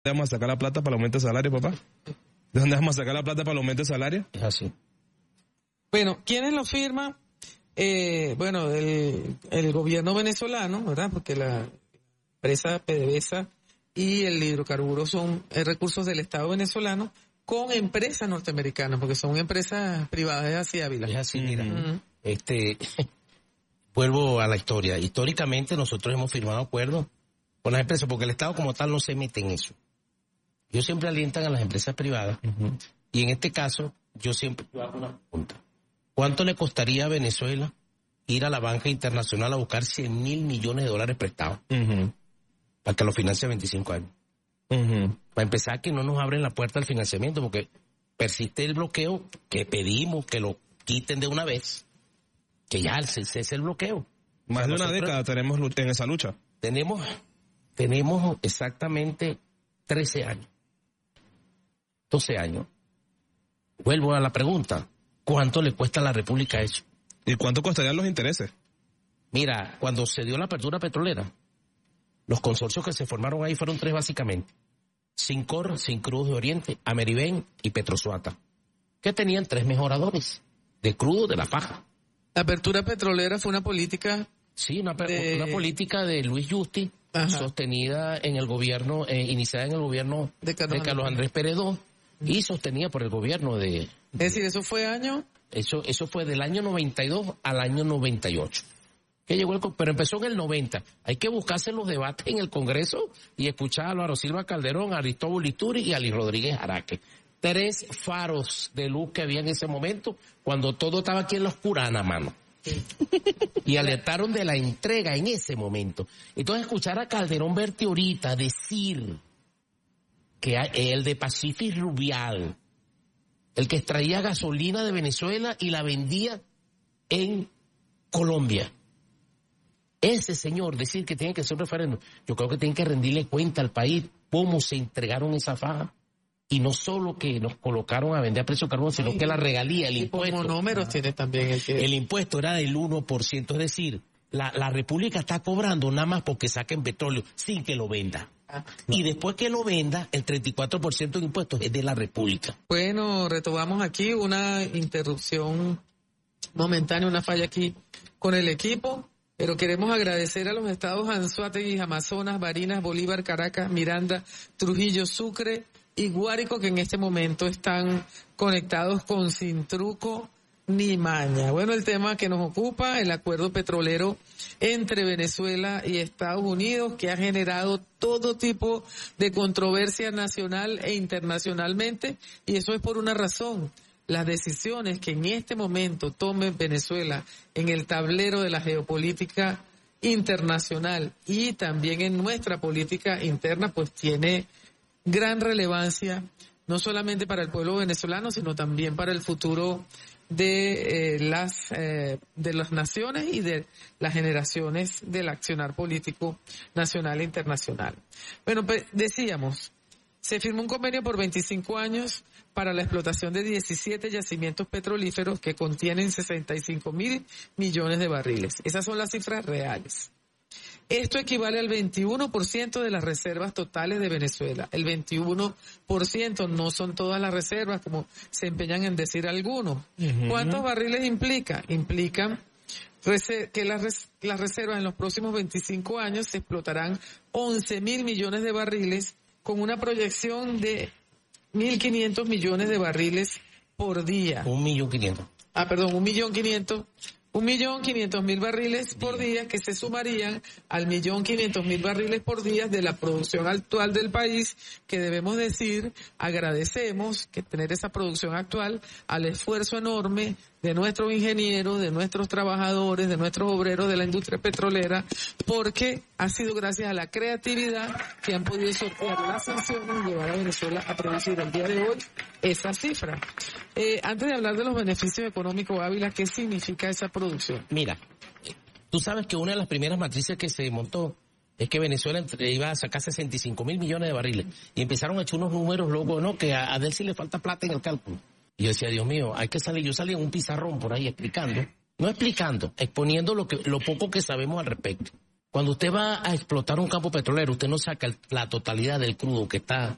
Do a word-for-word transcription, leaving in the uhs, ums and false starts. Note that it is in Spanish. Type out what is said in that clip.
vamos a sacar la plata para el aumento de salario, papá? ¿De dónde vamos a sacar la plata para el aumento de salario? Es así. Bueno, ¿quiénes lo firman? Eh, bueno, el, el gobierno venezolano, ¿verdad? Porque la empresa PDVSA y el hidrocarburo son eh, recursos del Estado venezolano con empresas norteamericanas, porque son empresas privadas. Es así, Ávila. Es así, mira. Uh-huh. Este, vuelvo a la historia. Históricamente nosotros hemos firmado acuerdos con las empresas, porque el Estado como tal no se mete en eso. Ellos siempre alientan a las empresas privadas. Uh-huh. Y en este caso, yo siempre hago una pregunta. ¿Cuánto le costaría a Venezuela ir a la banca internacional a buscar cien mil millones de dólares prestados? Uh-huh. Para que lo financie a veinticinco años. Uh-huh. Para empezar, que no nos abren la puerta al financiamiento, porque persiste el bloqueo que pedimos que lo quiten de una vez, que ya se cese el bloqueo. Más o sea, de una década tenemos en esa lucha. Tenemos, tenemos exactamente trece años. doce años. Vuelvo a la pregunta. ¿Cuánto le cuesta a la República eso? ¿Y cuánto costarían los intereses? Mira, cuando se dio la apertura petrolera, los consorcios que se formaron ahí fueron tres básicamente. Sincor, Sincruz de Oriente, Ameriben y Petrosuata, que tenían tres mejoradores de crudo de la faja. La apertura petrolera fue una política... Sí, una, de... una política de Luis Justi, ajá, sostenida en el gobierno, eh, iniciada en el gobierno de Carlos, de Carlos Andrés Pérez segundo y sostenida por el gobierno de... Es decir, ¿eso fue año? Eso eso fue del año noventa y dos al año noventa y ocho. Que llegó el, pero empezó en el noventa. Hay que buscarse los debates en el Congreso y escuchar a Álvaro Silva Calderón, a Aristóbulo Ituri y a Luis Rodríguez Araque. Tres faros de luz que había en ese momento, cuando todo estaba aquí en la oscurana, mano. Sí. Y alertaron de la entrega en ese momento. Entonces, escuchar a Calderón Berti ahorita decir que el de Pacific Rubial, el que extraía gasolina de Venezuela y la vendía en Colombia. Ese señor decir que tiene que ser un referéndum, yo creo que tiene que rendirle cuenta al país cómo se entregaron esa faja. Y no solo que nos colocaron a vender a precio de carbón, sino sí, que la regalía, el impuesto. Como números tiene también el que... El impuesto era del uno por ciento, es decir, la, la República está cobrando nada más porque saquen petróleo sin que lo venda. Ah, no. Y después que lo venda, el treinta y cuatro por ciento de impuestos es de la República. Bueno, retomamos aquí una interrupción momentánea, una falla aquí con el equipo. Pero queremos agradecer a los estados Anzoátegui, Amazonas, Barinas, Bolívar, Caracas, Miranda, Trujillo, Sucre y Guárico, que en este momento están conectados con Sin Truco ni Maña. Bueno, el tema que nos ocupa, el acuerdo petrolero entre Venezuela y Estados Unidos, que ha generado todo tipo de controversia nacional e internacionalmente, y eso es por una razón. Las decisiones que en este momento tome Venezuela en el tablero de la geopolítica internacional y también en nuestra política interna, pues tiene gran relevancia, no solamente para el pueblo venezolano, sino también para el futuro de eh, las eh, de las naciones y de las generaciones del accionar político nacional e internacional. Bueno, pues decíamos, se firmó un convenio por veinticinco años para la explotación de diecisiete yacimientos petrolíferos que contienen sesenta y cinco mil millones de barriles. Esas son las cifras reales. Esto equivale al veintiuno por ciento de las reservas totales de Venezuela. El veintiuno por ciento no son todas las reservas, como se empeñan en decir algunos. Uh-huh. ¿Cuántos barriles implica? Implican que las, res las reservas en los próximos veinticinco años se explotarán once mil millones de barriles con una proyección de mil quinientos millones de barriles por día. Un millón quinientos. Ah, perdón, un millón quinientos. Un millón quinientos mil barriles por día que se sumarían al millón quinientos mil barriles por día de la producción actual del país, que debemos decir, agradecemos que tener esa producción actual al esfuerzo enorme de nuestros ingenieros, de nuestros trabajadores, de nuestros obreros de la industria petrolera, porque ha sido gracias a la creatividad que han podido sortear las sanciones y llevar a Venezuela a producir el día de hoy esa cifra. Eh, antes de hablar de los beneficios económicos, Ávila, ¿qué significa esa producción? Mira, tú sabes que una de las primeras matrices que se montó es que Venezuela iba a sacar sesenta y cinco mil millones de barriles. Y empezaron a echar unos números locos, ¿no? Que a, a Delcy le falta plata en el cálculo. Y yo decía, Dios mío, hay que salir. Yo salí en un pizarrón por ahí explicando, no explicando, exponiendo lo que lo poco que sabemos al respecto. Cuando usted va a explotar un campo petrolero, usted no saca el, la totalidad del crudo que está